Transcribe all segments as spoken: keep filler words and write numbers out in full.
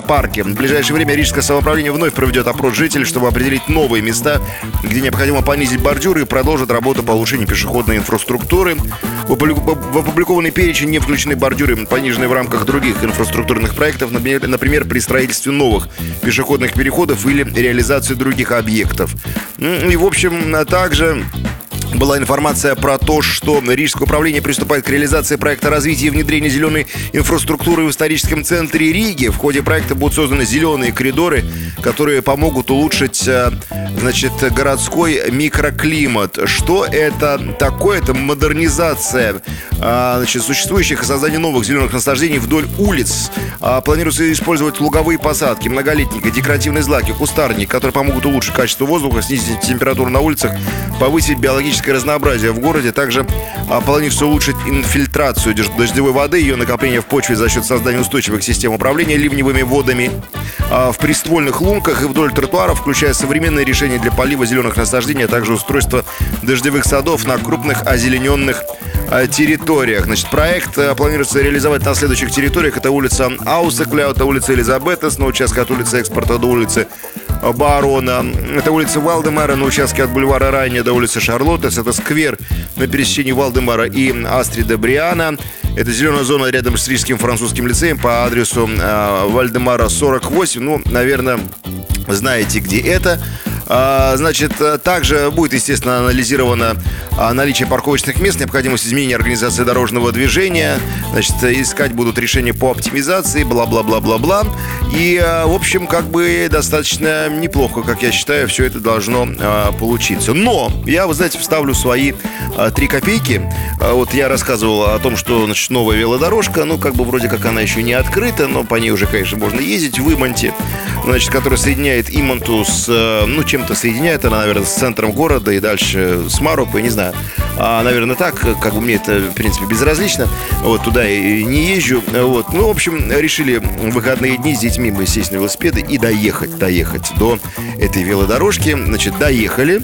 парке. В ближайшее время Рижское самоуправление вновь проведет опрос жителей, чтобы определить новые места, где необходимо понизить бордюры, и продолжит работу по улучшению пешеходной инфраструктуры. В опубликованный перечень не включены бордюры, пониженные в рамках других инфраструктурных проектов, например, при строительстве новых пешеходных переходов или реализации других объектов. И, в общем, также была информация про то, что Рижское управление приступает к реализации проекта развития и внедрения зеленой инфраструктуры в историческом центре Риги. В ходе проекта будут созданы зеленые коридоры, которые помогут улучшить, значит, городской микроклимат. Что это такое? Это модернизация, значит, существующих и создание новых зеленых насаждений вдоль улиц. Планируется использовать луговые посадки, многолетники, декоративные злаки, кустарник, которые помогут улучшить качество воздуха, снизить температуру на улицах, повысить биологическое разнообразие в городе. Также а, планируется улучшить инфильтрацию дождевой воды, ее накопление в почве за счет создания устойчивых систем управления ливневыми водами а, в приствольных лунках и вдоль тротуаров, включая современные решения для полива зеленых насаждений, а также устройство дождевых садов на крупных озелененных а, территориях. Значит, проект а, планируется реализовать на следующих территориях. Это улица Аусекля, это улица Элизабетес на участке от улицы Экспорта до улицы Барона. Это улица Валдемара на участке от бульвара Райня до улицы Шарлоттес. Это сквер на пересечении Валдемара и Астрида Бриана. Это зеленая зона рядом с Рижским французским лицеем по адресу э, Вальдемара сорок восемь. Ну, наверное, знаете, где это. Значит, также будет, естественно, анализировано наличие парковочных мест, необходимость изменения организации дорожного движения. Значит, искать будут решения по оптимизации, бла-бла-бла-бла-бла. И, в общем, как бы достаточно неплохо, как я считаю, все это должно получиться. Но я, вы знаете, вставлю свои три копейки. Вот я рассказывал о том, что, значит, новая велодорожка, ну, как бы вроде как она еще не открыта, но по ней уже, конечно, можно ездить в Иманте, значит, которая соединяет Иманту с, ну, чем-то соединяет она, наверное, с центром города и дальше с Марупой, не знаю. А, наверное, так, как бы мне это, в принципе, безразлично. Вот, туда и не езжу. Вот. Ну, в общем, решили в выходные дни с детьми мы сесть на велосипеды и доехать, доехать до этой велодорожки. Значит, доехали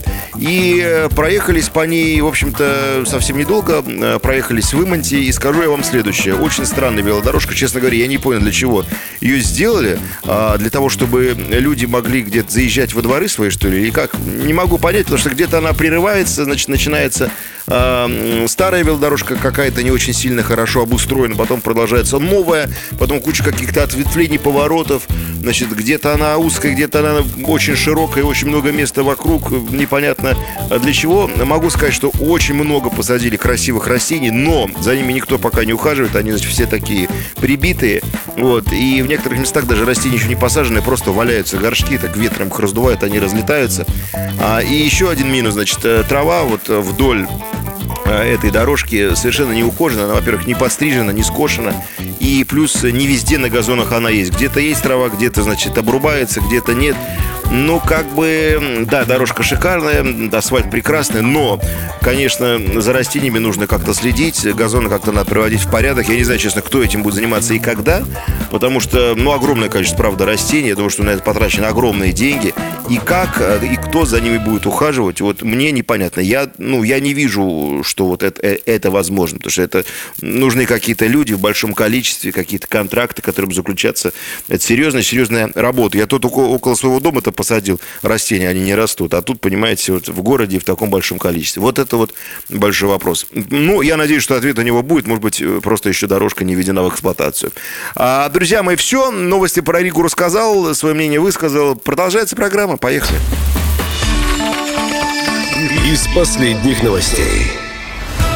и проехались по ней, в общем-то, совсем недолго. Проехались в Иманте, и скажу я вам следующее. Очень странная велодорожка, честно говоря, я не понял, для чего ее сделали. А, для того, чтобы люди могли где-то заезжать во дворы свои, что ли, или как? Не могу понять, потому что где-то она прерывается, значит, начинается э, старая велодорожка какая-то не очень сильно хорошо обустроена, потом продолжается новая, потом куча каких-то ответвлений, поворотов, значит, где-то она узкая, где-то она очень широкая, очень много места вокруг, непонятно для чего. Могу сказать, что очень много посадили красивых растений, но за ними никто пока не ухаживает, они, значит, все такие прибитые, вот, и в некоторых местах даже растения еще не посаженные, просто валяются горшки, так ветром их раздувает, они разлетаются. А, и еще один минус, значит, трава вот вдоль этой дорожки совершенно не ухожена. Она, во-первых, не подстрижена, не скошена. И плюс не везде на газонах она есть. Где-то есть трава, где-то, значит, обрубается, где-то нет. Ну, как бы, да, дорожка шикарная, асфальт прекрасный, но, конечно, за растениями нужно как-то следить, газоны как-то надо приводить в порядок. Я не знаю, честно, кто этим будет заниматься и когда, потому что, ну, огромное количество, правда, растений, я думаю, что на это потрачены огромные деньги. И как, и кто за ними будет ухаживать, вот мне непонятно. Я, ну, я не вижу, что вот это, это возможно, потому что это нужны какие-то люди в большом количестве, какие-то контракты, которые будут заключаться. Это серьезная, серьезная работа. Я тут около, около своего дома-то посадил растения, они не растут. А тут, понимаете, вот в городе в таком большом количестве. Вот это вот большой вопрос. Ну, я надеюсь, что ответ у него будет. Может быть, просто еще дорожка не введена в эксплуатацию. А, друзья мои, все. Новости про Ригу рассказал, свое мнение высказал. Продолжается программа. Поехали. Из последних новостей.